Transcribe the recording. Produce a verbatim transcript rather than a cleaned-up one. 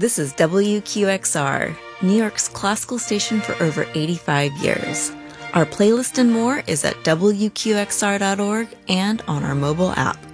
This is W Q X R, New York's classical station for over eighty-five years. Our playlist and more is at W Q X R dot org and on our mobile app.